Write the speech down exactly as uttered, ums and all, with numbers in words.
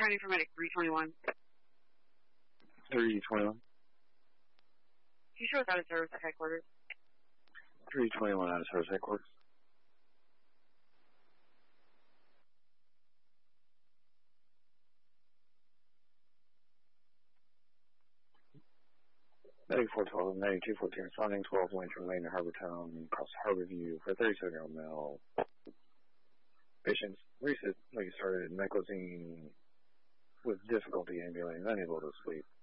County for medic three twenty-one. three twenty-one. Can you show us out of service at headquarters? three twenty-one out of service headquarters. Medic four twelve, ninety-two fourteen, responding twelve Lantern Lane to Harbortown, across Harborview for thirty-seven-year-old male. Patient recently started neclosing with difficulty ambulating, unable to sleep.